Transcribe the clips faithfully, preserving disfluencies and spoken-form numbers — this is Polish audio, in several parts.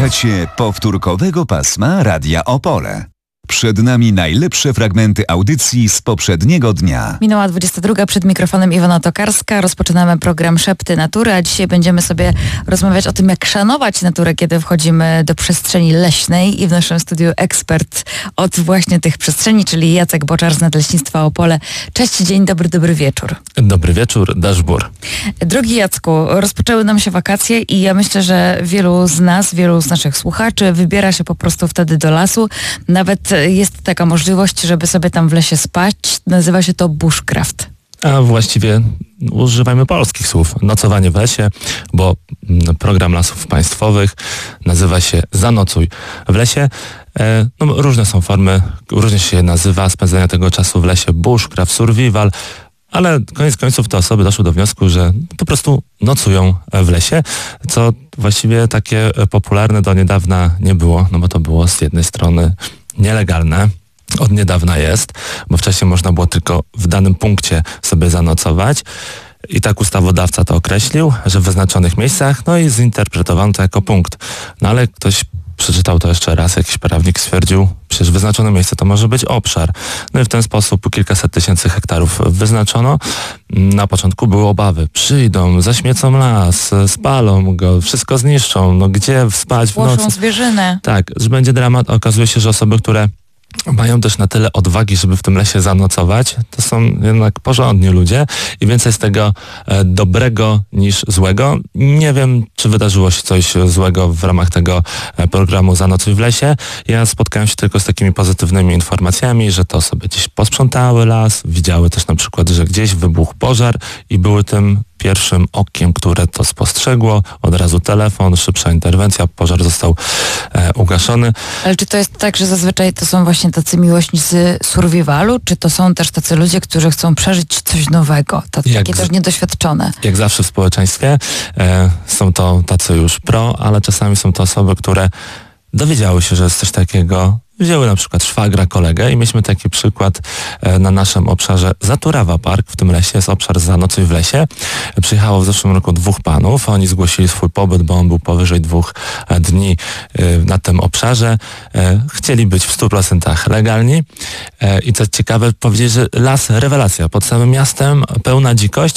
Słuchacie powtórkowego pasma Radia Opole. Przed nami najlepsze fragmenty audycji z poprzedniego dnia. Minęła dwudziesta druga, przed mikrofonem Iwona Tokarska. Rozpoczynamy program Szepty Natury, a dzisiaj będziemy sobie rozmawiać o tym, jak szanować naturę, kiedy wchodzimy do przestrzeni leśnej. I w naszym studiu ekspert od właśnie tych przestrzeni, czyli Jacek Boczar z Nadleśnictwa Opole. Cześć, dzień dobry, dobry wieczór. Dobry wieczór, Daszbur. Drogi Jacku, rozpoczęły nam się wakacje i ja myślę, że wielu z nas, wielu z naszych słuchaczy wybiera się po prostu wtedy do lasu. Nawet jest taka możliwość, żeby sobie tam w lesie spać. Nazywa się to bushcraft. A właściwie używajmy polskich słów. Nocowanie w lesie, bo program Lasów Państwowych nazywa się Zanocuj w lesie. E, no, różne są formy, różnie się nazywa spędzania tego czasu w lesie, bushcraft, survival, ale koniec końców te osoby doszły do wniosku, że po prostu nocują w lesie, co właściwie takie popularne do niedawna nie było, no bo to było z jednej strony nielegalne, od niedawna jest, bo wcześniej można było tylko w danym punkcie sobie zanocować i tak ustawodawca to określił, że w wyznaczonych miejscach, no i zinterpretowano to jako punkt. No ale ktoś przeczytał to jeszcze raz, jakiś prawnik stwierdził, przecież wyznaczone miejsce to może być obszar. No i w ten sposób kilkaset tysięcy hektarów wyznaczono. Na początku były obawy. Przyjdą, zaśmiecą las, spalą go, wszystko zniszczą. No gdzie spać w nocy? Płoszą zwierzynę. Tak, że będzie dramat. Okazuje się, że osoby, które mają też na tyle odwagi, żeby w tym lesie zanocować, to są jednak porządni ludzie i więcej z tego e, dobrego niż złego. Nie wiem, czy wydarzyło się coś złego w ramach tego e, programu Zanocuj w lesie. Ja spotkałem się tylko z takimi pozytywnymi informacjami, że te osoby gdzieś posprzątały las, widziały też na przykład, że gdzieś wybuchł pożar i były tym pierwszym okiem, które to spostrzegło. Od razu telefon, szybsza interwencja, pożar został e, ugaszony. Ale czy to jest tak, że zazwyczaj to są właśnie tacy miłośnicy survivalu, czy to są też tacy ludzie, którzy chcą przeżyć coś nowego, to, takie też niedoświadczone? Jak zawsze w społeczeństwie e, są to tacy już pro, ale czasami są to osoby, które dowiedziały się, że jest coś takiego, wzięły na przykład szwagra, kolegę i mieliśmy taki przykład e, na naszym obszarze Zaturawa Park, w tym lesie, jest obszar Zanocuj w lesie. Przyjechało w zeszłym roku dwóch panów, oni zgłosili swój pobyt, bo on był powyżej dwóch e, dni e, na tym obszarze. E, chcieli być w stu procentach legalni e, i co ciekawe, powiedzieli, że las rewelacja, pod samym miastem pełna dzikość.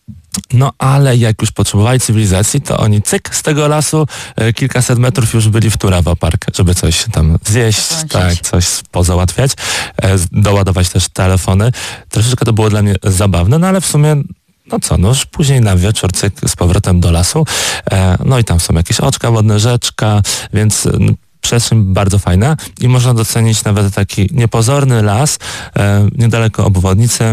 No ale jak już potrzebowali cywilizacji, to oni cyk z tego lasu, e, kilkaset metrów już byli w Turawa Park, żeby coś tam zjeść, tak, coś pozałatwiać, e, doładować też telefony. Troszeczkę to było dla mnie zabawne, no ale w sumie no co, no już później na wieczór cyk z powrotem do lasu, e, no i tam są jakieś oczka wodne, rzeczka, więc no, przestrzeń bardzo fajna i można docenić nawet taki niepozorny las e, niedaleko obwodnicy,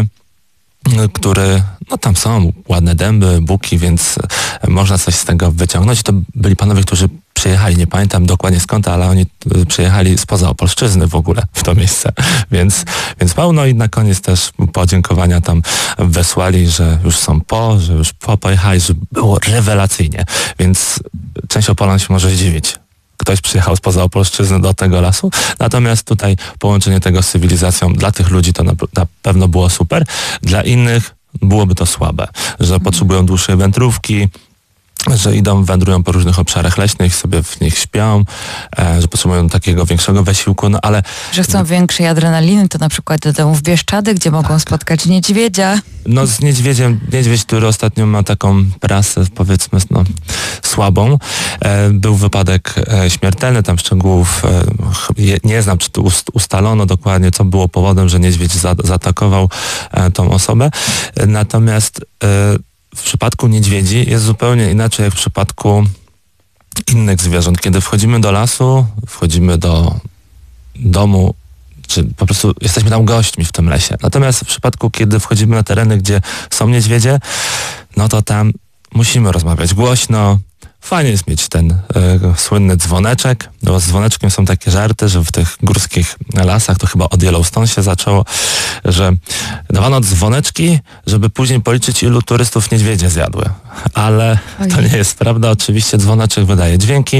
który, no tam są ładne dęby, buki, więc można coś z tego wyciągnąć. To byli panowie, którzy przyjechali, nie pamiętam dokładnie skąd, ale oni przyjechali spoza Opolszczyzny w ogóle w to miejsce, więc, więc pełno i na koniec też podziękowania tam wysłali, że już są po, że już po pojechali, że było rewelacyjnie, więc część Opolan się może zdziwić. Ktoś przyjechał spoza Opolszczyzny do tego lasu, natomiast tutaj połączenie tego z cywilizacją dla tych ludzi to na, na pewno było super, dla innych byłoby to słabe, że mm. potrzebują dłuższej wędrówki, że idą, wędrują po różnych obszarach leśnych, sobie w nich śpią, e, że potrzebują takiego większego wysiłku, no ale... Że chcą większej adrenaliny, to na przykład idą w Bieszczady, gdzie mogą tak. spotkać niedźwiedzia. No z niedźwiedziem, niedźwiedź, który ostatnio ma taką prasę, powiedzmy, no, słabą. E, był wypadek e, śmiertelny, tam szczegółów e, nie znam, czy to ust, ustalono dokładnie, co było powodem, że niedźwiedź za, zaatakował e, tą osobę. E, natomiast e, w przypadku niedźwiedzi jest zupełnie inaczej jak w przypadku innych zwierząt. Kiedy wchodzimy do lasu, wchodzimy do domu, czy po prostu jesteśmy tam gośćmi w tym lesie. Natomiast w przypadku, kiedy wchodzimy na tereny, gdzie są niedźwiedzie, no to tam musimy rozmawiać głośno. Fajnie jest mieć ten y, słynny dzwoneczek, bo z dzwoneczkiem są takie żarty, że w tych górskich lasach, to chyba od Yellowstone się zaczęło, że dawano dzwoneczki, żeby później policzyć, ilu turystów niedźwiedzie zjadły. Ale Oj. to nie jest prawda. Oczywiście dzwoneczek wydaje dźwięki.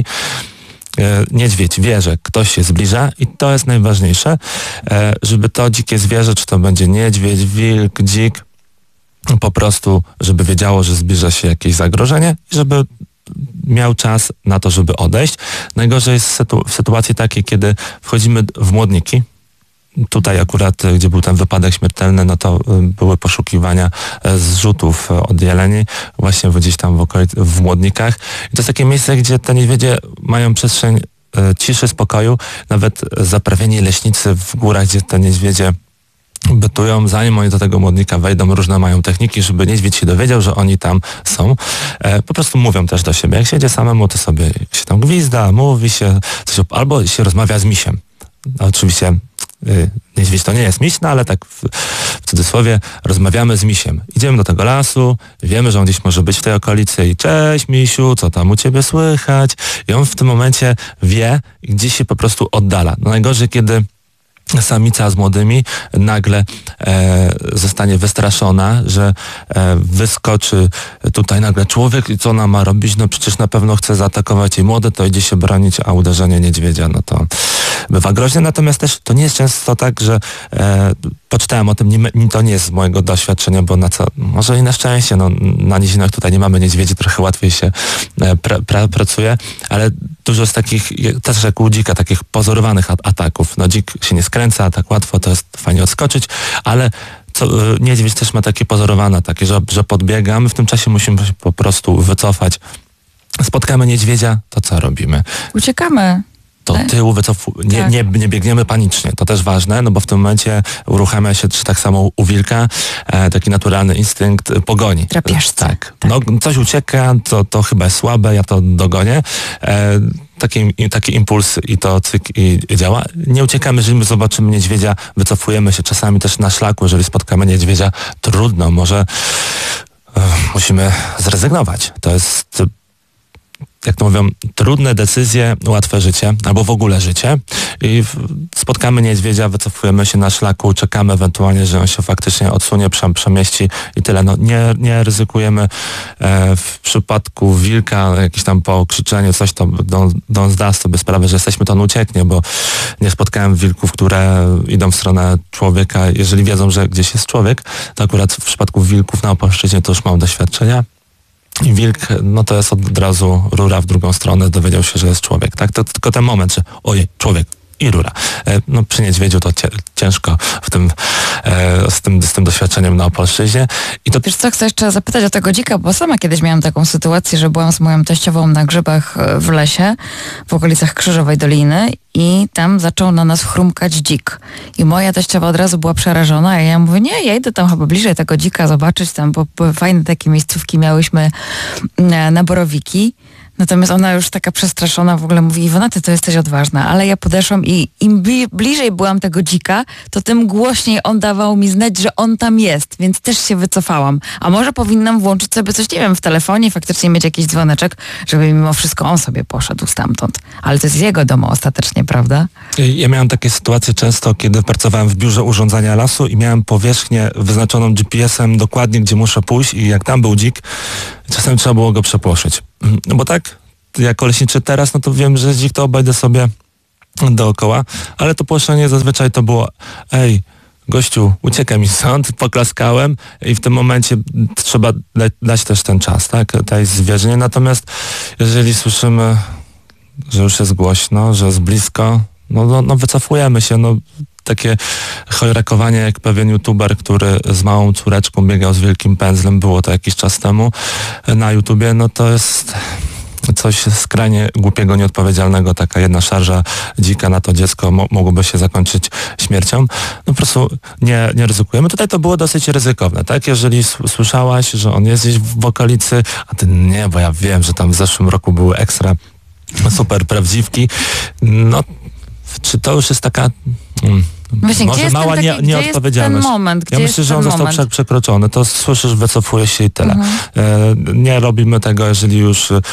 Niedźwiedź wie, że ktoś się zbliża i to jest najważniejsze, żeby to dzikie zwierzę, czy to będzie niedźwiedź, wilk, dzik, po prostu, żeby wiedziało, że zbliża się jakieś zagrożenie i żeby miał czas na to, żeby odejść. Najgorzej jest sytu- w sytuacji takiej, kiedy wchodzimy w Młodniki. Tutaj akurat, gdzie był ten wypadek śmiertelny, no to były poszukiwania zrzutów od jeleni, właśnie gdzieś tam w, okolic- w Młodnikach. I to jest takie miejsce, gdzie te niedźwiedzie mają przestrzeń ciszy, spokoju, nawet zaprawieni leśnicy w górach, gdzie te niedźwiedzie bytują, zanim oni do tego Młodnika wejdą, różne mają techniki, żeby niedźwiedź się dowiedział, że oni tam są. E, po prostu mówią też do siebie. Jak siedzie samemu, to sobie się tam gwizda, mówi się, coś, albo się rozmawia z misiem. Oczywiście y, niedźwiedź to nie jest miś, no ale tak w, w cudzysłowie rozmawiamy z misiem. Idziemy do tego lasu, wiemy, że on gdzieś może być w tej okolicy i cześć misiu, co tam u ciebie słychać? I on w tym momencie wie i gdzieś się po prostu oddala. No najgorzej, kiedy samica z młodymi nagle e, zostanie wystraszona, że e, wyskoczy tutaj nagle człowiek i co ona ma robić? No przecież na pewno chce zaatakować jej młode, to idzie się bronić, a uderzenie niedźwiedzia, no to bywa groźne. Natomiast też to nie jest często tak, że e, poczytałem o tym, nie, to nie jest z mojego doświadczenia, bo na co, może i na szczęście, no na nizinach tutaj nie mamy niedźwiedzi, trochę łatwiej się e, pra, pra, pracuje, ale dużo z takich, też jak u dzika, takich pozorowanych ataków. No dzik się nie skręca tak łatwo, to jest fajnie odskoczyć, ale co, niedźwiedź też ma takie pozorowane, takie, że, że podbiega, my w tym czasie musimy się po prostu wycofać. Spotkamy niedźwiedzia, to co robimy? Uciekamy. Do tyłu wycofu... nie, tak. nie, nie biegniemy panicznie. To też ważne, no bo w tym momencie uruchamia się, czy tak samo u wilka, e, taki naturalny instynkt pogoni. Drapieżcy. Tak. tak. No coś ucieka, to, to chyba jest słabe, ja to dogonię. E, taki, taki impuls i to cyk i, i działa. Nie uciekamy, jeżeli my zobaczymy niedźwiedzia, wycofujemy się czasami też na szlaku, jeżeli spotkamy niedźwiedzia, trudno, może e, musimy zrezygnować. To jest, jak to mówią, trudne decyzje, łatwe życie, albo w ogóle życie. I w, spotkamy niedźwiedzia, wycofujemy się na szlaku, czekamy ewentualnie, że on się faktycznie odsunie, przemieści i tyle. No, nie, nie ryzykujemy e, w przypadku wilka, jakieś tam po krzyczeniu, coś, to don, don zda sobie sprawę, że jesteśmy, to on ucieknie, bo nie spotkałem wilków, które idą w stronę człowieka. Jeżeli wiedzą, że gdzieś jest człowiek, to akurat w przypadku wilków na Opolszczyźnie to już mam doświadczenia. I wilk, no to jest od razu rura w drugą stronę, dowiedział się, że jest człowiek, tak? To tylko ten moment, że ojej, człowiek i rura. E, no przy niedźwiedziu to cie, ciężko w tym, e, z, tym, z tym doświadczeniem na Opolszczyźnie. I to... Wiesz co, chcę jeszcze zapytać o tego dzika, bo sama kiedyś miałam taką sytuację, że byłam z moją teściową na grzybach w lesie, w okolicach Krzyżowej Doliny i tam zaczął na nas chrumkać dzik. I moja teściowa od razu była przerażona, a ja mówię, nie, ja idę tam chyba bliżej tego dzika zobaczyć, tam, bo były fajne takie miejscówki miałyśmy na, na Borowiki. Natomiast ona już taka przestraszona w ogóle mówi, Iwona, ty to jesteś odważna, ale ja podeszłam i im bli- bliżej byłam tego dzika, to tym głośniej on dawał mi znać, że on tam jest, więc też się wycofałam. A może powinnam włączyć sobie coś, nie wiem, w telefonie, faktycznie mieć jakiś dzwoneczek, żeby mimo wszystko on sobie poszedł stamtąd. Ale to jest jego dom ostatecznie, prawda? Ja miałem takie sytuacje często, kiedy pracowałem w biurze urządzania lasu i miałem powierzchnię wyznaczoną G P S-em dokładnie, gdzie muszę pójść i jak tam był dzik, czasem trzeba było go przepłoszyć. No bo tak, jako leśniczy teraz, no to wiem, że dzik to obejdę sobie dookoła, ale to płoszenie zazwyczaj to było, ej, gościu, uciekaj mi stąd, poklaskałem i w tym momencie trzeba dać też ten czas, tak, tej zwierzynie. Natomiast jeżeli słyszymy, że już jest głośno, że jest blisko, no, no, no wycofujemy się, no takie chojrakowanie, jak pewien youtuber, który z małą córeczką biegał z wielkim pędzlem, było to jakiś czas temu na YouTubie, no to jest coś skrajnie głupiego, nieodpowiedzialnego. Taka jedna szarża dzika na to dziecko mo- mogłoby się zakończyć śmiercią. No po prostu nie, nie ryzykujemy. Tutaj to było dosyć ryzykowne, tak? Jeżeli s- słyszałaś, że on jest gdzieś w, w okolicy, a ty nie, bo ja wiem, że tam w zeszłym roku były ekstra super prawdziwki, no czy to już jest taka... Mm, Właśnie, może mała taki, nie, nieodpowiedzialność. Ten moment, ja myślę, że on został moment? przekroczony. To słyszysz, wycofuje się i tyle. Mhm. E, nie robimy tego, jeżeli już e,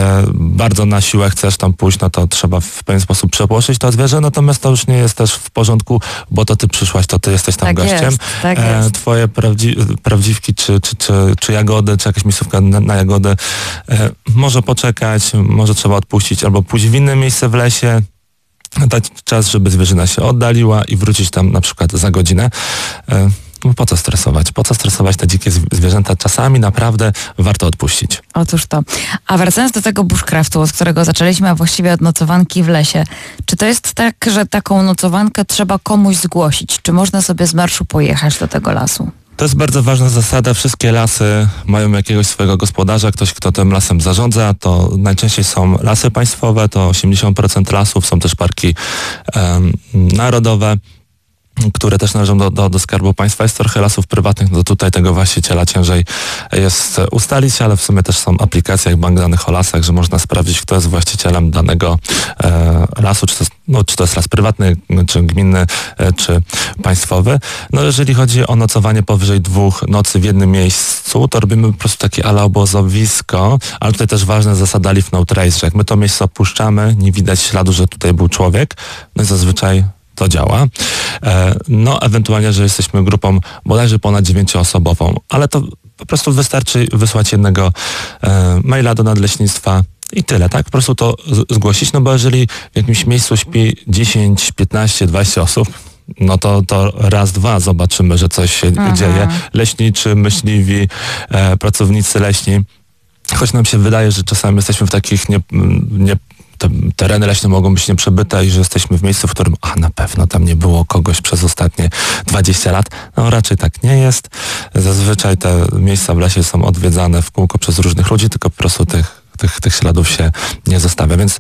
bardzo na siłę chcesz tam pójść, no to trzeba w pewien sposób przepłoszyć to zwierzę, natomiast to już nie jest też w porządku, bo to ty przyszłaś, to ty jesteś tam tak gościem. Jest, tak e, jest. Twoje prawdzi- prawdziwki, czy, czy, czy, czy jagody, czy jakaś miejscówka na, na jagody e, może poczekać, może trzeba odpuścić, albo pójść w inne miejsce w lesie, dać czas, żeby zwierzyna się oddaliła i wrócić tam na przykład za godzinę. No po co stresować? Po co stresować te dzikie zwierzęta? Czasami naprawdę warto odpuścić. Otóż to. A wracając do tego bushcraftu, od którego zaczęliśmy, a właściwie od nocowanki w lesie. Czy to jest tak, że taką nocowankę trzeba komuś zgłosić? Czy można sobie z marszu pojechać do tego lasu? To jest bardzo ważna zasada. Wszystkie lasy mają jakiegoś swojego gospodarza, ktoś, kto tym lasem zarządza. To najczęściej są lasy państwowe, to osiemdziesiąt procent lasów, są też parki um, narodowe, które też należą do, do, do Skarbu Państwa. Jest trochę lasów prywatnych, no tutaj tego właściciela ciężej jest ustalić, ale w sumie też są aplikacje jak Bank Danych o Lasach, że można sprawdzić, kto jest właścicielem danego e, lasu, czy to, jest, no, czy to jest las prywatny, czy gminny, e, czy państwowy. No jeżeli chodzi o nocowanie powyżej dwóch nocy w jednym miejscu, to robimy po prostu takie ala obozowisko, ale tutaj też ważna zasada leave no trace, że jak my to miejsce opuszczamy, nie widać śladu, że tutaj był człowiek, no i zazwyczaj to działa. No, ewentualnie, że jesteśmy grupą bodajże ponad dziewięcioosobową, ale to po prostu wystarczy wysłać jednego e, maila do nadleśnictwa i tyle, tak? Po prostu to z- zgłosić, no bo jeżeli w jakimś miejscu śpi dziesięć, piętnaście, dwadzieścia osób, no to, to raz, dwa zobaczymy, że coś się Aha. dzieje. Leśniczy, myśliwi, e, pracownicy leśni, choć nam się wydaje, że czasami jesteśmy w takich nie, nie te tereny leśne mogą być nieprzebyte i że jesteśmy w miejscu, w którym a na pewno tam nie było kogoś przez ostatnie dwadzieścia lat. No raczej tak nie jest. Zazwyczaj te miejsca w lesie są odwiedzane w kółko przez różnych ludzi, tylko po prostu tych, tych, tych śladów się nie zostawia. Więc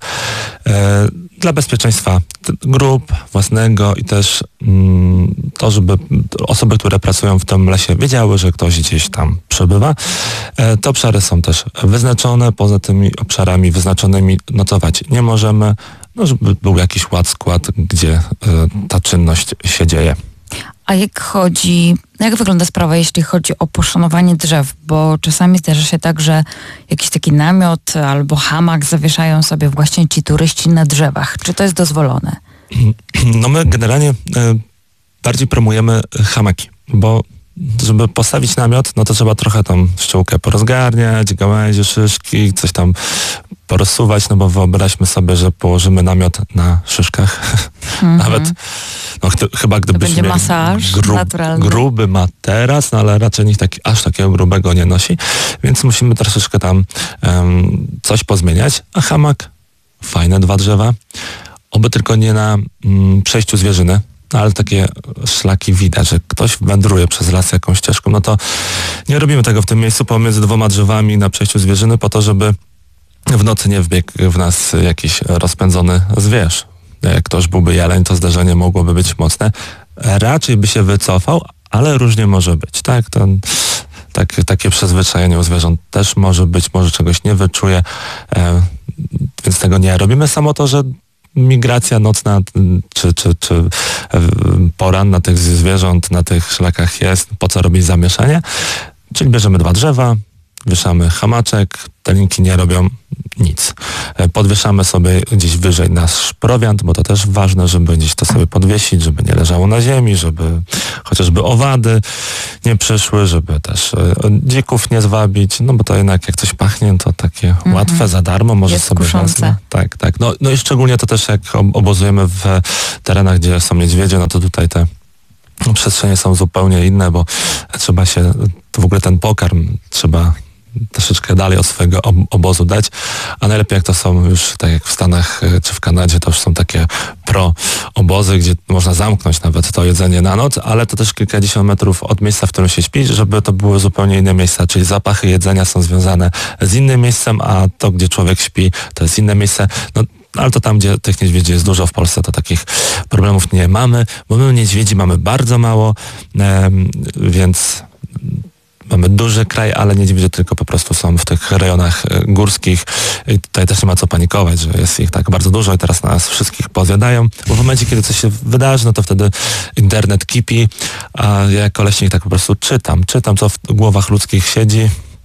e, dla bezpieczeństwa grup własnego i też mm, to, żeby osoby, które pracują w tym lesie wiedziały, że ktoś gdzieś tam przebywa. E, te obszary są też wyznaczone. Poza tymi obszarami wyznaczonymi nocować nie możemy, no, żeby był jakiś ład, skład, gdzie e, ta czynność się dzieje. A jak chodzi, jak wygląda sprawa, jeśli chodzi o poszanowanie drzew? Bo czasami zdarza się tak, że jakiś taki namiot albo hamak zawieszają sobie właśnie ci turyści na drzewach. Czy to jest dozwolone? No my generalnie e, bardziej promujemy hamaki, bo żeby postawić namiot, no to trzeba trochę tam ściółkę porozgarniać, gałęzie, szyszki, coś tam porozsuwać, no bo wyobraźmy sobie, że położymy namiot na szyszkach. Mm-hmm. Nawet, no ch- chyba gdybyśmy będzie masaż gru- naturalny. gruby materac, no ale raczej nikt taki, aż takiego grubego nie nosi, więc musimy troszeczkę tam um, coś pozmieniać, a hamak, fajne dwa drzewa, oby tylko nie na mm, przejściu zwierzyny, ale takie szlaki widać, że ktoś wędruje przez las jakąś ścieżką, no to nie robimy tego w tym miejscu pomiędzy dwoma drzewami na przejściu zwierzyny po to, żeby w nocy nie wbiegł w nas jakiś rozpędzony zwierz. Jak ktoś byłby jeleń, to zdarzenie mogłoby być mocne. Raczej by się wycofał, ale różnie może być. Tak, to, tak, takie przyzwyczajenie u zwierząt też może być, może czegoś nie wyczuje, e, więc tego nie robimy. Samo to, że migracja nocna czy, czy, czy poranna tych zwierząt na tych szlakach jest, po co robić zamieszanie? Czyli bierzemy dwa drzewa, wieszamy hamaczek, te linki nie robią nic. Podwieszamy sobie gdzieś wyżej nasz prowiant, bo to też ważne, żeby gdzieś to sobie podwiesić, żeby nie leżało na ziemi, żeby chociażby owady nie przyszły, żeby też dzików nie zwabić, no bo to jednak jak coś pachnie, to takie mm-hmm. łatwe, za darmo, może jest sobie wezmę. Tak, tak. No, no i szczególnie to też jak obozujemy w terenach, gdzie są niedźwiedzie, no to tutaj te przestrzenie są zupełnie inne, bo trzeba się, to w ogóle ten pokarm trzeba troszeczkę dalej od swojego obozu dać, a najlepiej jak to są już tak jak w Stanach czy w Kanadzie, to już są takie pro obozy, gdzie można zamknąć nawet to jedzenie na noc, ale to też kilkadziesiąt metrów od miejsca, w którym się śpi, żeby to były zupełnie inne miejsca, czyli zapachy jedzenia są związane z innym miejscem, a to, gdzie człowiek śpi, to jest inne miejsce. No, ale to tam, gdzie tych niedźwiedzi jest dużo w Polsce, to takich problemów nie mamy, bo my niedźwiedzi mamy bardzo mało, e, więc mamy duży kraj, ale niedźwiedzie tylko po prostu są w tych rejonach górskich i tutaj też nie ma co panikować, że jest ich tak bardzo dużo i teraz nas wszystkich pozjadają, bo w momencie, kiedy coś się wydarzy, no to wtedy internet kipi, a ja jako leśnik tak po prostu czytam, czytam, co w głowach ludzkich siedzi,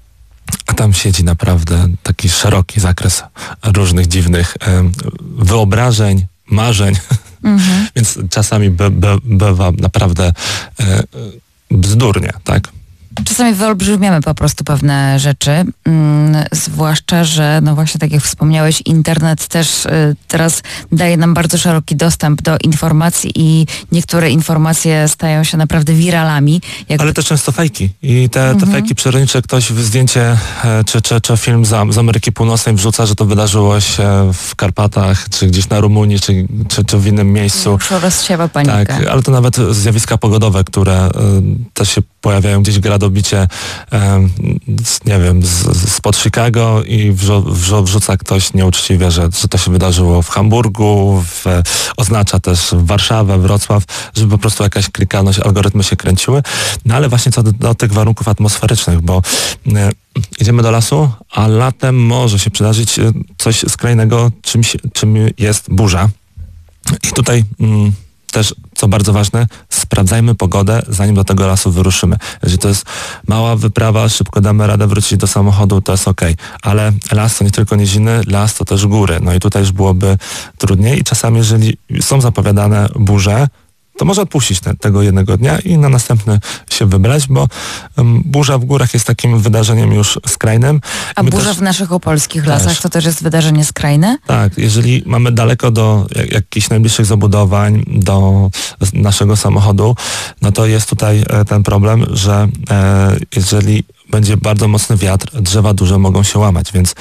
a tam siedzi naprawdę taki szeroki zakres różnych dziwnych e, wyobrażeń, marzeń, mhm. więc czasami by, by, bywa naprawdę e, bzdurnie, tak? Czasami wyolbrzymiamy po prostu pewne rzeczy, mm, zwłaszcza, że no właśnie tak jak wspomniałeś, internet też y, teraz daje nam bardzo szeroki dostęp do informacji i niektóre informacje stają się naprawdę wiralami. Jakby... Ale też często fejki. I te, te Mhm. fejki przyrodnicze, ktoś w zdjęcie e, czy, czy, czy film z, z Ameryki Północnej wrzuca, że to wydarzyło się w Karpatach, czy gdzieś na Rumunii, czy, czy, czy w innym miejscu. Już rozsiewa panikę. Tak, ale to nawet zjawiska pogodowe, które y, też się pojawiają gdzieś gradobicie, y, z, nie wiem, z, spod Chicago i wrzu, wrzu, wrzuca ktoś nieuczciwie, że, że to się wydarzyło w Hamburgu, w, oznacza też Warszawę, Wrocław, żeby po prostu jakaś klikalność, algorytmy się kręciły. No ale właśnie co do, do tych warunków atmosferycznych, bo y, idziemy do lasu, a latem może się przydarzyć y, coś skrajnego, czymś, czym jest burza. I tutaj mm, też, co bardzo ważne, sprawdzajmy pogodę, zanim do tego lasu wyruszymy. Jeżeli to jest mała wyprawa, szybko damy radę wrócić do samochodu, to jest okej. Ale las to nie tylko niziny, las to też góry. No i tutaj już byłoby trudniej i czasami, jeżeli są zapowiadane burze, to może odpuścić te, tego jednego dnia i na następny się wybrać, bo um, burza w górach jest takim wydarzeniem już skrajnym. A My burza też, w naszych opolskich też. lasach to też jest wydarzenie skrajne? Tak, jeżeli mamy daleko do jak, jakichś najbliższych zabudowań, do naszego samochodu, no to jest tutaj e, ten problem, że e, jeżeli będzie bardzo mocny wiatr, drzewa duże mogą się łamać, więc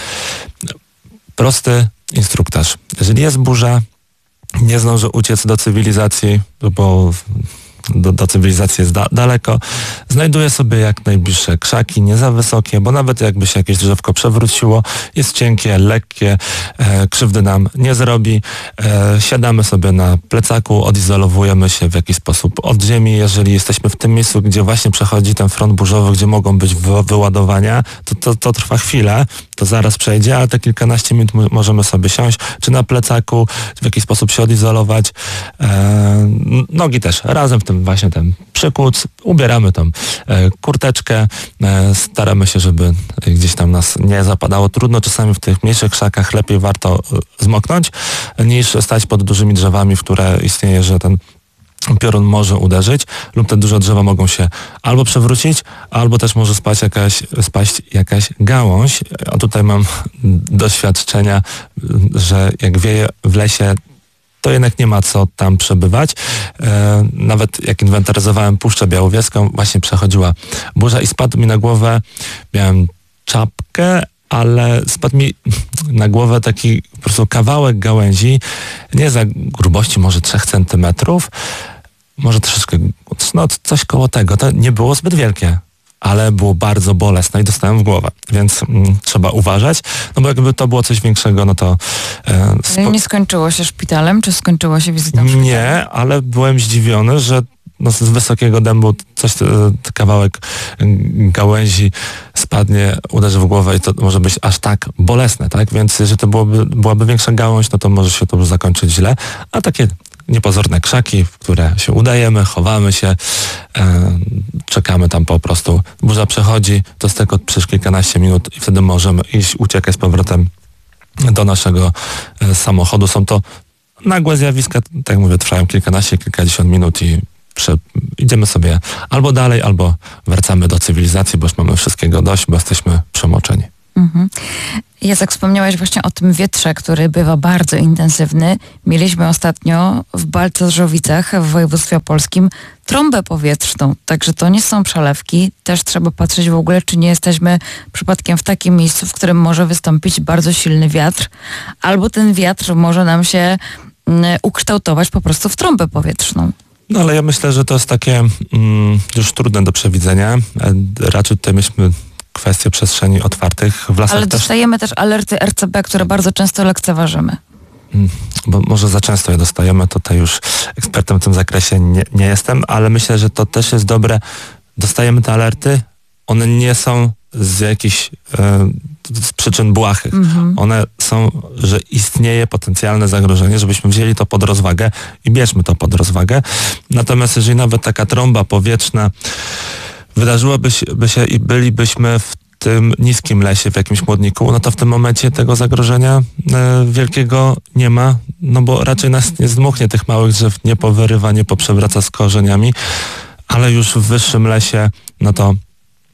prosty instruktaż. Jeżeli jest burza, nie zdąży uciec do cywilizacji, bo do, do cywilizacji jest da, daleko. Znajduje sobie jak najbliższe krzaki, nie za wysokie, bo nawet jakby się jakieś drzewko przewróciło, jest cienkie, lekkie, e, krzywdy nam nie zrobi. E, siadamy sobie na plecaku, odizolowujemy się w jakiś sposób od ziemi. Jeżeli jesteśmy w tym miejscu, gdzie właśnie przechodzi ten front burzowy, gdzie mogą być wy, wyładowania, to, to, to trwa chwilę, to zaraz przejdzie, ale te kilkanaście minut m- możemy sobie siąść, czy na plecaku, czy w jakiś sposób się odizolować. E, nogi też razem w tym właśnie ten przykuc, ubieramy tą e, kurteczkę, e, staramy się, żeby gdzieś tam nas nie zapadało. Trudno czasami w tych mniejszych krzakach, lepiej warto e, zmoknąć, niż stać pod dużymi drzewami, w które istnieje, że ten piorun może uderzyć, lub te duże drzewa mogą się albo przewrócić, albo też może spaść jakaś, spaść jakaś gałąź. A tutaj mam doświadczenia, że jak wieje w lesie, to jednak nie ma co tam przebywać. E, nawet jak inwentaryzowałem Puszczę Białowieską, właśnie przechodziła burza i spadł mi na głowę, miałem czapkę, ale spadł mi na głowę taki po prostu kawałek gałęzi, nie za grubości może trzech centymetrów, może troszeczkę, no coś koło tego, to nie było zbyt wielkie, ale było bardzo bolesne i dostałem w głowę, więc mm, trzeba uważać, no bo jakby to było coś większego, no to... E, spo... Nie skończyło się szpitalem, czy skończyło się wizytą w szpitalu? Nie, ale byłem zdziwiony, że no, z wysokiego dębu coś, e, kawałek gałęzi spadnie, uderzy w głowę i to może być aż tak bolesne, tak? Więc jeżeli to byłoby, byłaby większa gałąź, no to może się to zakończyć źle, a takie niepozorne krzaki, w które się udajemy, chowamy się, e, czekamy tam po prostu. Burza przechodzi, to jest tylko przez kilkanaście minut i wtedy możemy iść, uciekać z powrotem do naszego e, samochodu. Są to nagłe zjawiska, tak jak mówię, trwają kilkanaście, kilkadziesiąt minut i prze, idziemy sobie albo dalej, albo wracamy do cywilizacji, bo już mamy wszystkiego dość, bo jesteśmy przemoczeni. Mhm. Jacek, wspomniałeś właśnie o tym wietrze, który bywa bardzo intensywny. Mieliśmy ostatnio w Balcerzowicach w województwie opolskim trąbę powietrzną, także to nie są przelewki. Też trzeba patrzeć w ogóle, czy nie jesteśmy przypadkiem w takim miejscu, w którym może wystąpić bardzo silny wiatr, albo ten wiatr może nam się mm, ukształtować po prostu w trąbę powietrzną. No ale ja myślę, że to jest takie mm, już trudne do przewidzenia. Raczej tutaj myśmy kwestie przestrzeni otwartych. W lasach ale też... dostajemy też alerty R C B, które bardzo często lekceważymy. Bo może za często je dostajemy, tutaj już ekspertem w tym zakresie nie, nie jestem, ale myślę, że to też jest dobre. Dostajemy te alerty, one nie są z jakichś e, z przyczyn błahych. Mhm. One są, że istnieje potencjalne zagrożenie, żebyśmy wzięli to pod rozwagę i bierzmy to pod rozwagę. Natomiast jeżeli nawet taka trąba powietrzna wydarzyłoby się, by się i bylibyśmy w tym niskim lesie, w jakimś chłodniku, no to w tym momencie tego zagrożenia e, wielkiego nie ma, no bo raczej nas nie zdmuchnie, tych małych drzew nie powyrywa, nie poprzewraca z korzeniami, ale już w wyższym lesie, no to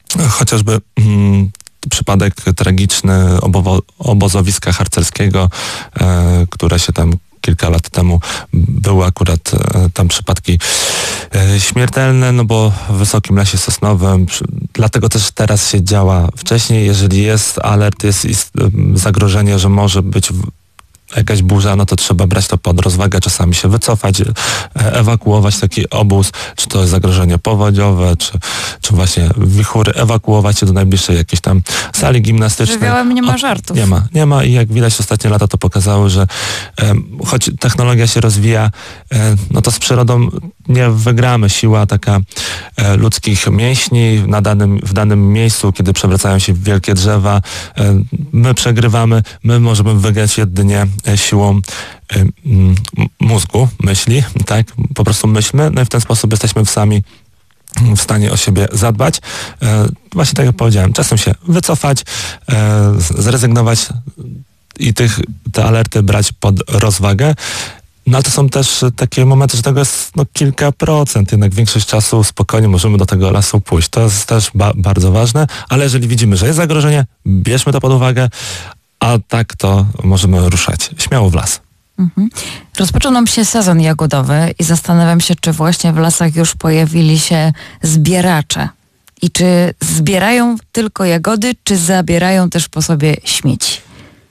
chociażby mm, przypadek tragiczny obowo- obozowiska harcerskiego, e, które się tam kilka lat temu były akurat e, tam przypadki e, śmiertelne, no bo w wysokim lesie sosnowym, przy, dlatego też teraz się działa wcześniej, jeżeli jest alert, jest, jest zagrożenie, że może być w, jakaś burza, no to trzeba brać to pod rozwagę, czasami się wycofać, ewakuować taki obóz, czy to jest zagrożenie powodziowe, czy, czy właśnie wichury, ewakuować się do najbliższej jakiejś tam sali gimnastycznej. Żywiołem nie ma żartów. Nie ma, nie ma i jak widać ostatnie lata to pokazały, że e, choć technologia się rozwija, e, no to z przyrodą nie wygramy. Siła taka e, ludzkich mięśni na danym, w danym miejscu, kiedy przewracają się wielkie drzewa, e, my przegrywamy, my możemy wygrać jedynie e, siłą e, m, mózgu, myśli, tak? Po prostu myślmy, no i w ten sposób jesteśmy sami w stanie o siebie zadbać. E, właśnie tak jak powiedziałem, czasem się wycofać, e, zrezygnować i tych, te alerty brać pod rozwagę. No ale to są też takie momenty, że tego jest no, kilka procent, jednak większość czasu spokojnie możemy do tego lasu pójść. To jest też ba- bardzo ważne, ale jeżeli widzimy, że jest zagrożenie, bierzmy to pod uwagę, a tak to możemy ruszać śmiało w las. Mhm. Rozpoczął nam się sezon jagodowy i zastanawiam się, czy właśnie w lasach już pojawili się zbieracze. I czy zbierają tylko jagody, czy zabierają też po sobie śmieci?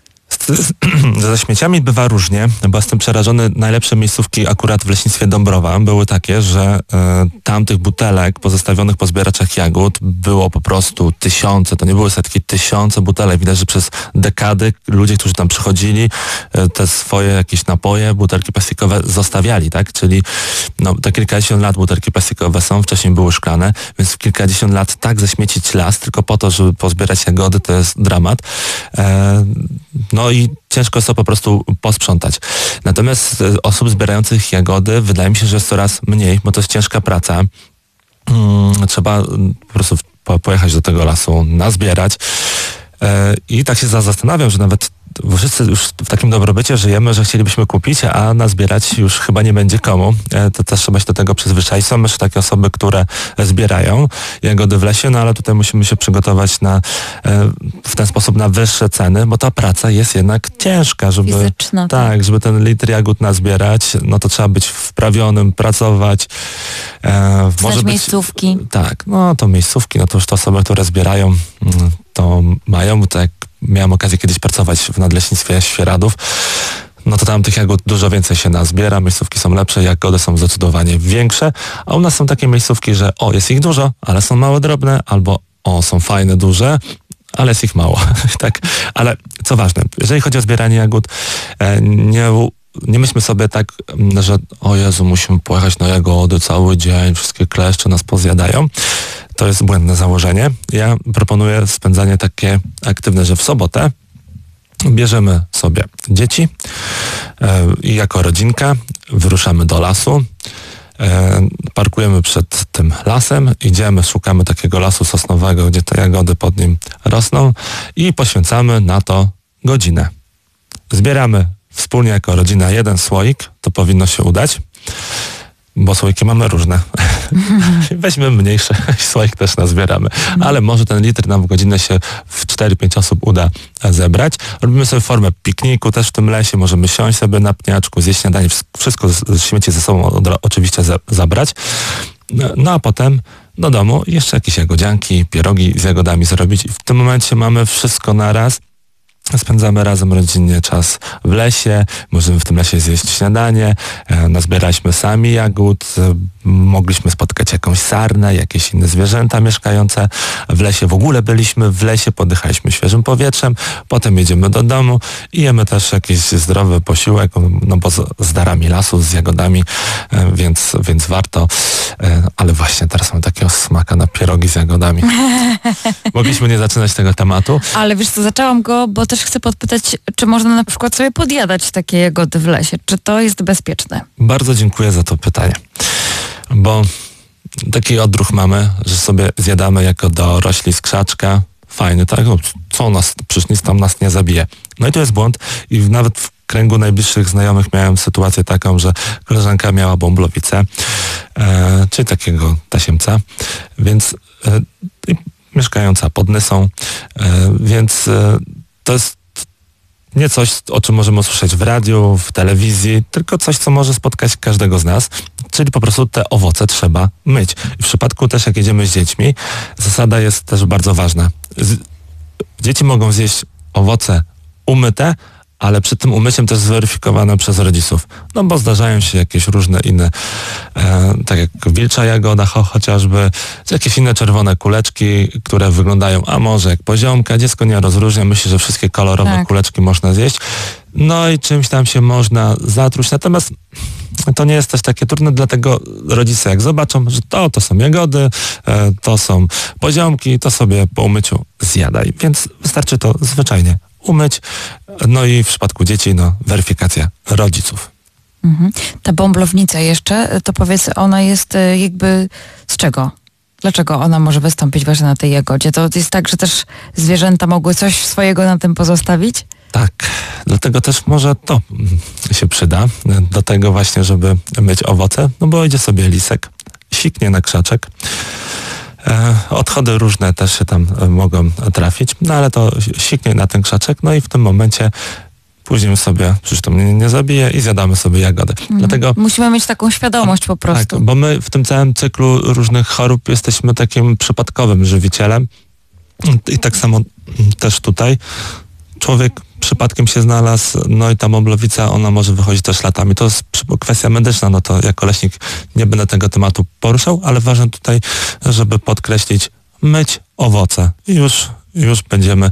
Ze śmieciami bywa różnie, bo jestem przerażony. Najlepsze miejscówki akurat w leśnictwie Dąbrowa były takie, że y, tamtych butelek pozostawionych po zbieraczach jagód było po prostu tysiące. To nie były setki, tysiące butelek. Widać, że przez dekady ludzie, którzy tam przychodzili, y, te swoje jakieś napoje, butelki plastikowe zostawiali, tak? Czyli no, te kilkadziesiąt lat butelki plastikowe są, wcześniej były szklane, więc w kilkadziesiąt lat tak zaśmiecić las tylko po to, żeby pozbierać jagody, to jest dramat. E, no i ciężko jest to po prostu posprzątać. Natomiast osób zbierających jagody wydaje mi się, że jest coraz mniej, bo to jest ciężka praca. Hmm, trzeba po prostu po, pojechać do tego lasu, nazbierać. E, I tak się zastanawiam, że nawet wszyscy już w takim dobrobycie żyjemy, że chcielibyśmy kupić, a nazbierać już chyba nie będzie komu. E, to też trzeba się do tego przyzwyczaić. Są jeszcze takie osoby, które zbierają jagody w lesie, no ale tutaj musimy się przygotować na, e, w ten sposób na wyższe ceny, bo ta praca jest jednak ciężka, żeby, Fizyczna, tak. tak, żeby ten litr jagód nazbierać, no to trzeba być wprawionym, pracować. E, może być miejscówki. Tak, no to miejscówki, no to już te osoby, które zbierają, to mają, bo tak miałem okazję kiedyś pracować w nadleśnictwie Świeradów, no to tam tych jagód dużo więcej się nazbiera, miejscówki są lepsze, jagody są zdecydowanie większe, a u nas są takie miejscówki, że o, jest ich dużo, ale są małe, drobne, albo o, są fajne, duże, ale jest ich mało. Tak, ale co ważne, jeżeli chodzi o zbieranie jagód, nie, nie myślmy sobie tak, że o Jezu, musimy pojechać na jagody cały dzień, wszystkie kleszcze nas pozjadają. To jest błędne założenie. Ja proponuję spędzanie takie aktywne, że w sobotę bierzemy sobie dzieci e, i jako rodzinka wyruszamy do lasu, e, parkujemy przed tym lasem, idziemy, szukamy takiego lasu sosnowego, gdzie te jagody pod nim rosną i poświęcamy na to godzinę. Zbieramy wspólnie jako rodzina jeden słoik, to powinno się udać, bo słoiki mamy różne. Weźmy mniejsze, słoik też nazbieramy. Ale może ten litr nam w godzinę się w cztery pięć osób uda zebrać. Robimy sobie formę pikniku też w tym lesie, możemy siąść sobie na pniaczku, zjeść śniadanie, wszystko z śmieci ze sobą oczywiście zabrać. No a potem do domu jeszcze jakieś jagodzianki, pierogi z jagodami zrobić. I w tym momencie mamy wszystko na raz. Spędzamy razem rodzinnie czas w lesie, możemy w tym lesie zjeść śniadanie, e, nazbieraliśmy sami jagód, e, mogliśmy spotkać jakąś sarnę, jakieś inne zwierzęta mieszkające w lesie. W ogóle byliśmy w lesie, podychaliśmy świeżym powietrzem, potem jedziemy do domu i jemy też jakiś zdrowy posiłek, no bo z, z darami lasu, z jagodami, e, więc, więc warto. E, ale właśnie teraz mam takiego smaka na pierogi z jagodami. Mogliśmy nie zaczynać tego tematu. Ale wiesz co, zaczęłam go, bo też chcę podpytać, czy można na przykład sobie podjadać takie jagody w lesie? Czy to jest bezpieczne? Bardzo dziękuję za to pytanie, bo taki odruch mamy, że sobie zjadamy jako dorośli z krzaczka. Fajnie, tak? No, co nas, przecież nic tam nas nie zabije. No i to jest błąd i nawet w kręgu najbliższych znajomych miałem sytuację taką, że koleżanka miała bąblowicę, e, czyli takiego tasiemca, więc e, mieszkająca pod Nysą, więc to jest nie coś, o czym możemy usłyszeć w radiu, w telewizji, tylko coś, co może spotkać każdego z nas, czyli po prostu te owoce trzeba myć. I w przypadku też, jak jedziemy z dziećmi, zasada jest też bardzo ważna. Z- dzieci mogą zjeść owoce umyte, ale przed tym umyciem też zweryfikowane przez rodziców. No bo zdarzają się jakieś różne inne, e, tak jak wilcza jagoda cho, chociażby, czy jakieś inne czerwone kuleczki, które wyglądają, a może jak poziomka. Dziecko nie rozróżnia, myśli, że wszystkie kolorowe tak. kuleczki można zjeść. No i czymś tam się można zatruć. Natomiast to nie jest też takie trudne, dlatego rodzice jak zobaczą, że to, to są jagody, e, to są poziomki, to sobie po umyciu zjadaj. Więc wystarczy to zwyczajnie umyć. No i w przypadku dzieci, no, weryfikacja rodziców. Mhm. Ta bąblownica jeszcze, to powiedz, ona jest y, jakby z czego? Dlaczego ona może wystąpić właśnie na tej jagodzie? To jest tak, że też zwierzęta mogły coś swojego na tym pozostawić? Tak, dlatego też może to się przyda do tego właśnie, żeby myć owoce, no bo idzie sobie lisek, siknie na krzaczek. E, odchody różne też się tam e, mogą trafić, no ale to siknie na ten krzaczek, no i w tym momencie później sobie, przecież to mnie nie zabije i zjadamy sobie jagodę. Mhm. Dlatego Musimy mieć taką świadomość po prostu. tak, bo my w tym całym cyklu różnych chorób jesteśmy takim przypadkowym żywicielem i tak samo też tutaj człowiek przypadkiem się znalazł, no i ta bąblowica, ona może wychodzić też latami. To jest kwestia medyczna, no to jako leśnik nie będę tego tematu poruszał, ale ważne tutaj, żeby podkreślić, myć owoce i już, już będziemy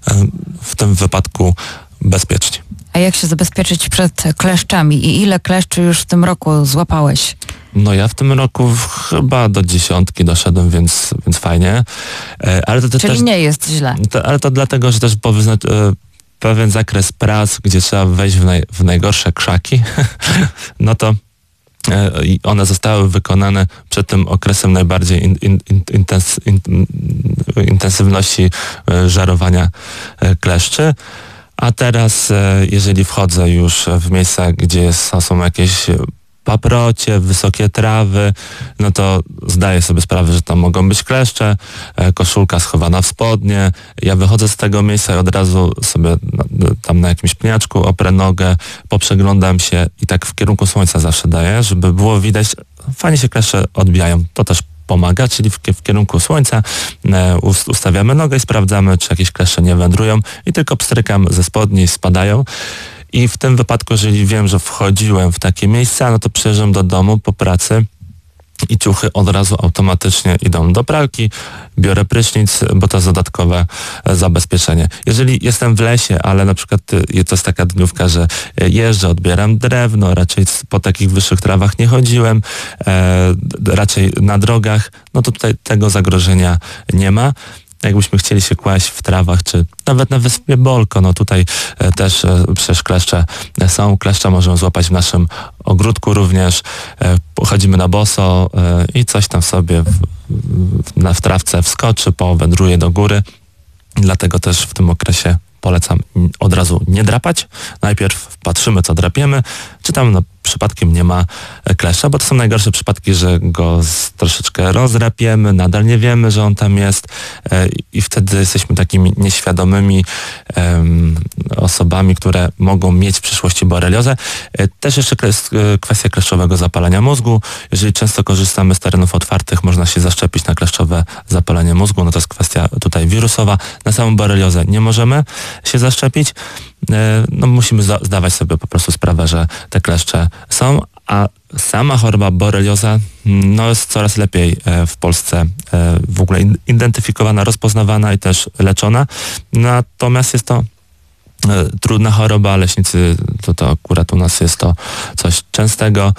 w tym wypadku bezpieczni. A jak się zabezpieczyć przed kleszczami i ile kleszczy już w tym roku złapałeś? No ja w tym roku chyba do dziesiątki doszedłem, więc, więc fajnie. Ale to, to Czyli też, nie jest źle. to, ale to dlatego, że też po wyznacz- pewien zakres prac, gdzie trzeba wejść w, naj, w najgorsze krzaki, no to e, i one zostały wykonane przed tym okresem najbardziej in, in, in, intens, in, intensywności e, żarowania e, kleszczy. A teraz, e, jeżeli wchodzę już w miejsca, gdzie jest, są jakieś paprocie, wysokie trawy, no to zdaję sobie sprawę, że tam mogą być kleszcze, e, koszulka schowana w spodnie. Ja wychodzę z tego miejsca i od razu sobie no, tam na jakimś pniaczku oprę nogę, poprzeglądam się i tak w kierunku słońca zawsze daję, żeby było widać, fajnie się kleszcze odbijają. To też pomaga, czyli w, w kierunku słońca e, ustawiamy nogę i sprawdzamy, czy jakieś kleszcze nie wędrują i tylko pstrykam ze spodni, spadają. I w tym wypadku, jeżeli wiem, że wchodziłem w takie miejsca, no to przyjeżdżam do domu po pracy i ciuchy od razu automatycznie idą do pralki, biorę prysznic, bo to jest dodatkowe zabezpieczenie. Jeżeli jestem w lesie, ale na przykład to jest taka dniówka, że jeżdżę, odbieram drewno, raczej po takich wyższych trawach nie chodziłem, e, raczej na drogach, no to tutaj tego zagrożenia nie ma. Jakbyśmy chcieli się kłaść w trawach, czy nawet na wyspie Bolko, no tutaj e, też e, przecież kleszcze są, kleszcze możemy złapać w naszym ogródku również, e, chodzimy na boso e, i coś tam sobie w, w, na, w trawce wskoczy, powędruje do góry. Dlatego też w tym okresie polecam od razu nie drapać. Najpierw patrzymy, co drapiemy, czy tam no, przypadkiem nie ma kleszcza, bo to są najgorsze przypadki, że go z, troszeczkę rozdrapiemy, nadal nie wiemy, że on tam jest e, i wtedy jesteśmy takimi nieświadomymi e, osobami, które mogą mieć w przyszłości boreliozę. E, też jeszcze kres, e, kwestia kleszczowego zapalenia mózgu. Jeżeli często korzystamy z terenów otwartych, można się zaszczepić na kleszczowe zapalenie mózgu, no to jest kwestia tutaj wirusowa. Na samą boreliozę nie możemy się zaszczepić. No musimy zdawać sobie po prostu sprawę, że te kleszcze są, a sama choroba borelioza no jest coraz lepiej w Polsce w ogóle identyfikowana, rozpoznawana i też leczona. Natomiast jest to trudna choroba, leśnicy, to, to akurat u nas jest to coś częstego.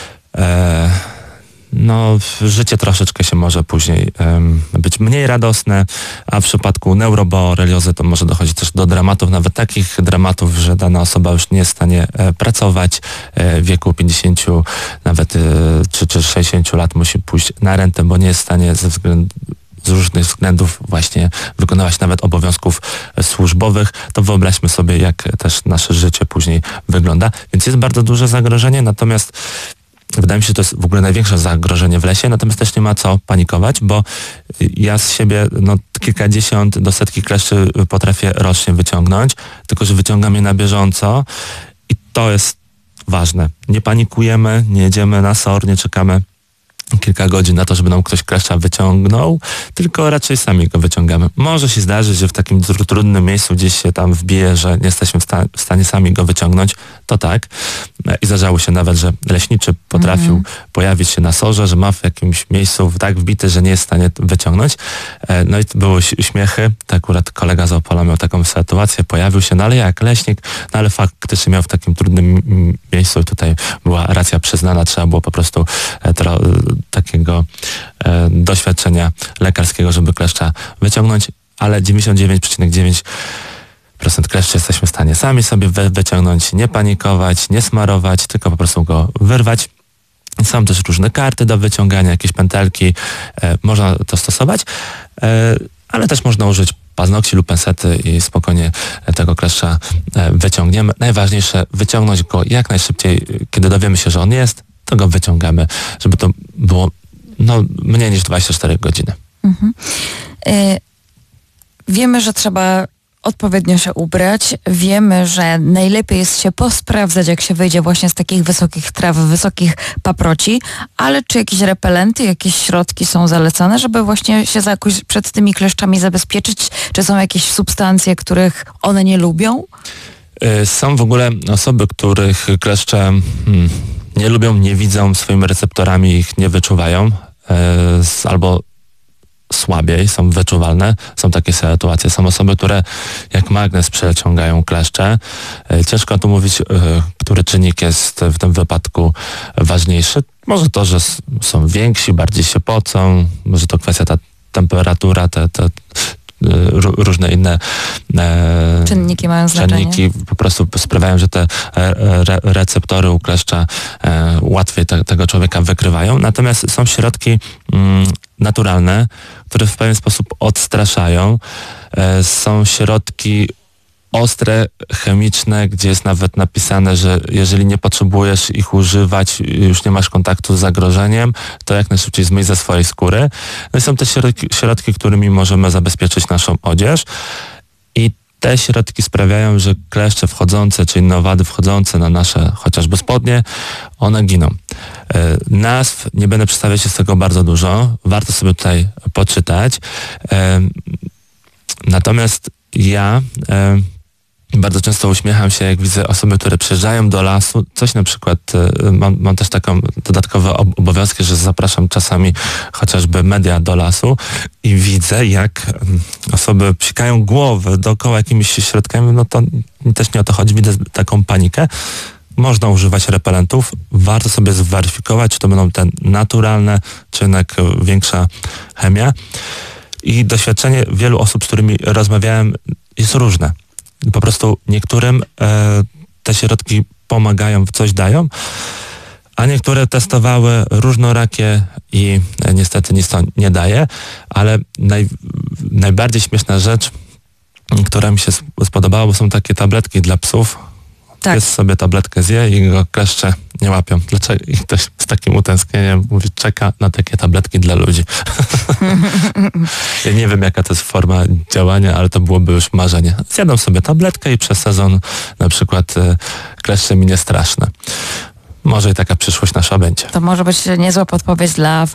No, życie troszeczkę się może później um, być mniej radosne, a w przypadku neuroboreliozy to może dochodzić też do dramatów, nawet takich dramatów, że dana osoba już nie jest w stanie e, pracować e, w wieku pięćdziesięciu, nawet e, czy, czy sześćdziesięciu lat musi pójść na rentę, bo nie jest w stanie ze względu z różnych względów właśnie wykonywać nawet obowiązków służbowych, to wyobraźmy sobie, jak też nasze życie później wygląda. Więc jest bardzo duże zagrożenie, natomiast wydaje mi się, że to jest w ogóle największe zagrożenie w lesie, natomiast też nie ma co panikować, bo ja z siebie no, kilkadziesiąt do setki kleszczy potrafię rocznie wyciągnąć, tylko że wyciągam je na bieżąco i to jest ważne. Nie panikujemy, nie jedziemy na S O R, nie czekamy kilka godzin na to, żeby nam ktoś kleszcza wyciągnął, tylko raczej sami go wyciągamy. Może się zdarzyć, że w takim trudnym miejscu gdzieś się tam wbije, że nie jesteśmy w, sta- w stanie sami go wyciągnąć, to tak. I zdarzało się nawet, że leśniczy potrafił mm. pojawić się na sorze, że ma w jakimś miejscu tak wbity, że nie jest w stanie wyciągnąć. No i były śmiechy. Tak akurat kolega z Opola miał taką sytuację, pojawił się, no ale jak leśnik, no ale faktycznie miał w takim trudnym miejscu i tutaj była racja przyznana, trzeba było po prostu tro, takiego e, doświadczenia lekarskiego, żeby kleszcza wyciągnąć, ale dziewięćdziesiąt dziewięć przecinek dziewięć procent kleszczy jesteśmy w stanie sami sobie wy, wyciągnąć, nie panikować, nie smarować, tylko po prostu go wyrwać. Są też różne karty do wyciągania, jakieś pętelki, e, można to stosować, e, ale też można użyć paznokci lub pensety i spokojnie tego kleszcza e, wyciągniemy. Najważniejsze, wyciągnąć go jak najszybciej, kiedy dowiemy się, że on jest, to go wyciągamy, żeby to było no, mniej niż dwadzieścia cztery godziny. Mhm. Y- wiemy, że trzeba odpowiednio się ubrać. Wiemy, że najlepiej jest się posprawdzać, jak się wyjdzie właśnie z takich wysokich traw, wysokich paproci, ale czy jakieś repelenty, jakieś środki są zalecane, żeby właśnie się jakoś przed tymi kleszczami zabezpieczyć? Czy są jakieś substancje, których one nie lubią? Y- są w ogóle osoby, których kleszcze hmm, nie lubią, nie widzą, swoimi receptorami ich nie wyczuwają, yy, albo słabiej są wyczuwalne. Są takie sytuacje. Są osoby, które jak magnes przeciągają kleszcze. Yy, ciężko tu mówić, yy, który czynnik jest w tym wypadku ważniejszy. Może to, że s- są więksi, bardziej się pocą, może to kwestia ta temperatura, te, te różne inne e, czynniki mają znaczenie. Czynniki po prostu sprawiają, że te re, receptory u kleszcza e, łatwiej te, tego człowieka wykrywają. Natomiast są środki mm, naturalne, które w pewien sposób odstraszają. E, są środki ostre, chemiczne, gdzie jest nawet napisane, że jeżeli nie potrzebujesz ich używać, już nie masz kontaktu z zagrożeniem, to jak najszybciej zmyj ze swojej skóry. No i są te środki, środki, którymi możemy zabezpieczyć naszą odzież i te środki sprawiają, że kleszcze wchodzące, czy inne owady wchodzące na nasze chociażby spodnie, one giną. E, nazw, nie będę przedstawiać się z tego bardzo dużo, warto sobie tutaj poczytać. E, natomiast ja e, bardzo często uśmiecham się, jak widzę osoby, które przyjeżdżają do lasu. Coś na przykład, y, mam, mam też taką dodatkowe ob- obowiązki, że zapraszam czasami chociażby media do lasu i widzę, jak y, osoby psikają głowę dookoła jakimiś środkami. No to też nie o to chodzi, widzę taką panikę. Można używać repelentów. Warto sobie zweryfikować, czy to będą te naturalne, czy jednak większa chemia. I doświadczenie wielu osób, z którymi rozmawiałem, jest różne. Po prostu niektórym e, te środki pomagają, coś dają, a niektóre testowały różnorakie i e, niestety nic to nie daje, ale naj, najbardziej śmieszna rzecz, która mi się spodobała, bo są takie tabletki dla psów. Tak. Pies sobie tabletkę zje i go kleszcze nie łapią. Dlaczego? I ktoś z takim utęsknieniem mówi, czeka na takie tabletki dla ludzi. Ja nie wiem, jaka to jest forma działania, ale to byłoby już marzenie. Zjadam sobie tabletkę i przez sezon na przykład y, kleszcze mi nie straszne. Może i taka przyszłość nasza będzie. To może być niezła podpowiedź dla